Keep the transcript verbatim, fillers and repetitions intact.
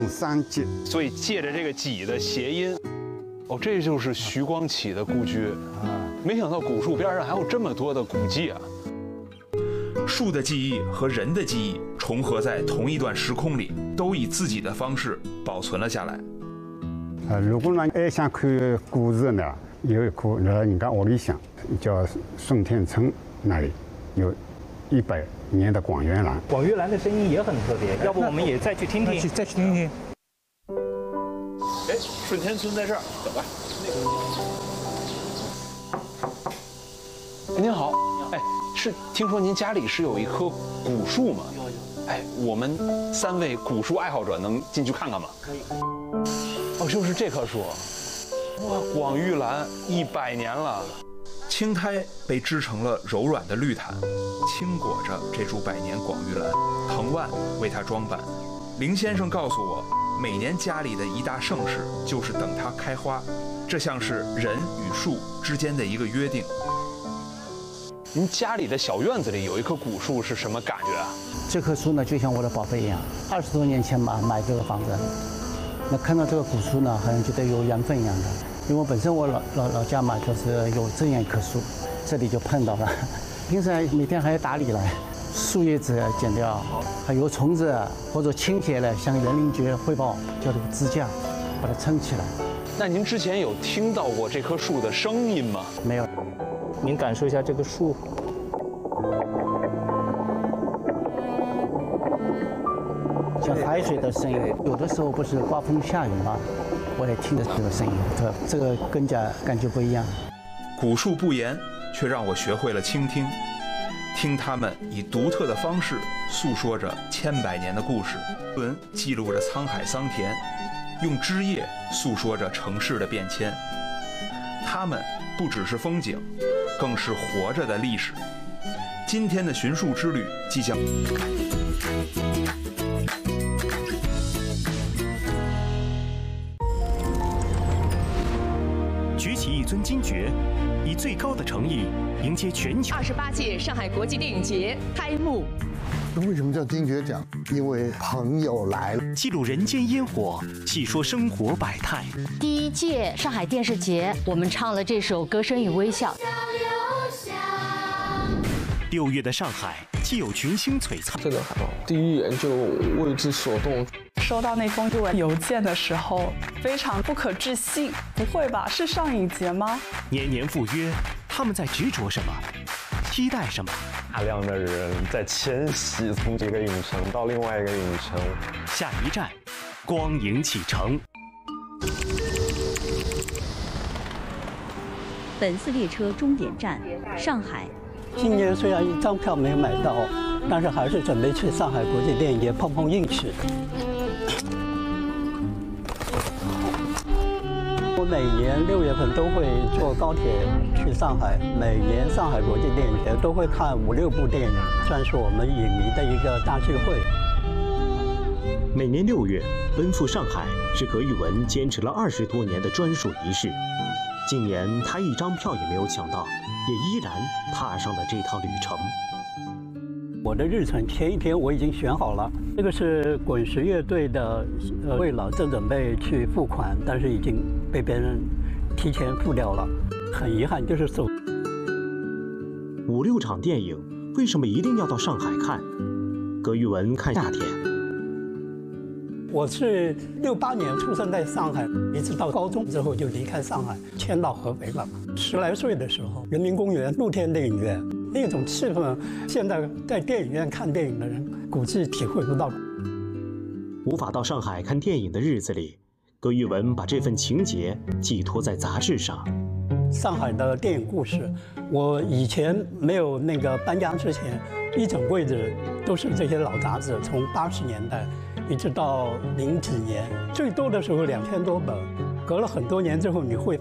三季， 所以借着这个己的谐音，哦，这就是徐光启的故居啊！没想到古树边上还有这么多的古迹啊！ 树的记忆和人的记忆重合在同一段时空里，都以自己的方式保存了下来。 呃，如果呢爱想看故事呢，有一棵在人家屋里向叫顺天村那里有一百年的广元兰。 广元兰的声音也很特别，要不我们也再去听听？ 再去听听。 哎，顺天村在这儿，走吧。哎，您好，哎，是听说您家里是有一棵古树吗？有有。哎，我们三位古树爱好者能进去看看吗？可以。哦，就是这棵树，哇，广玉兰一百年了。 青苔被织成了柔软的绿毯，轻裹着这株百年广玉兰，藤蔓为它装扮。林先生告诉我，每年家里的一大盛事就是等它开花，这像是人与树之间的一个约定。 您家里的小院子里有一棵古树是什么感觉啊？ 这棵树呢，就像我的宝贝一样。二十多年前嘛，买这个房子，那看到这个古树呢，好像觉得有缘分一样的。因为我本身我老老老家嘛，就是有这样一棵树，这里就碰到了。平时每天还要打理来，树叶子剪掉，还有虫子或者倾斜了，向园林局汇报，叫这个支架，把它撑起来。 那您之前有听到过这棵树的声音吗？ 没有。 您感受一下这个树， 像海水的声音，有的时候不是刮风下雨嘛，我也听着这个声音，这这个更加感觉不一样。 古树不言，却让我学会了倾听，听他们以独特的方式诉说着千百年的故事，文记录着沧海桑田，用枝叶诉说着城市的变迁。他们不只是风景，更是活着的历史。今天的寻树之旅即将。 举起一尊金爵，以最高的诚意迎接全球二十八届上海国际电影节开幕。 为什么叫金爵奖？因为朋友来了， 记录人间烟火，细说生活百态。 第一届上海电视节，我们唱了这首《歌声与微笑》。 六月的上海，既有群星璀璨， 这个海报第一眼就为之所动。 收到那封中文邮件的时候，非常不可置信。不会吧？是上影节吗？ 年年赴约，他们在执着什么？期待什么？ 大量的人在迁徙，从这个影城到另外一个影城。 下一站，光影启程。 本次列车终点站上海。 今年虽然一张票没有买到，但是还是准备去上海国际电影节碰碰运气。我每年六月份都会坐高铁去上海，每年上海国际电影节都会看五六部电影，算是我们影迷的一个大聚会。 每年六月奔赴上海是葛宇文坚持了二十多年的专属仪式。今年他一张票也没有抢到，也依然踏上了这趟旅程。 我的日程前一天我已经选好了，这个是滚石乐队的，呃，为了正准备去付款，但是已经被别人提前付掉了，很遗憾，就是走。 五六场电影，为什么一定要到上海看？葛宇文看夏天。 我是六八年出生在上海，一直到高中之后就离开上海，迁到合肥了。十来岁的时候，人民公园露天电影院那种气氛，现在在电影院看电影的人估计体会不到。 无法到上海看电影的日子里，葛宇文把这份情结寄托在杂志上。 上海的电影故事，我以前没有那个搬家之前，一整柜子都是这些老杂志，从八十年代一直到零几年，最多的时候两千多本，隔了很多年之后，你会